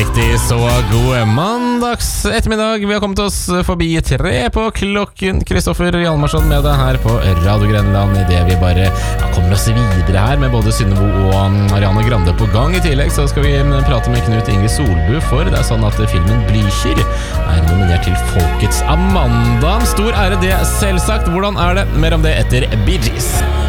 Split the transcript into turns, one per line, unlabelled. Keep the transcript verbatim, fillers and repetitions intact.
Riktig så god mandags ettermiddag. Vi har kommet oss forbi tre på klokken. Kristoffer Hjalmarsson med deg her på Radio Grenland, i det vi bare ja, kommer oss videre her med både Synnøve og Ariane Grande på gang. I tillegg så skal vi prate med Knut Inge Solbu, for det er sånn at filmen Blücher er nominert til Folkets Amanda. Stor ære det, selvsagt. Hvordan er det? Mer om det etter Bee Gees.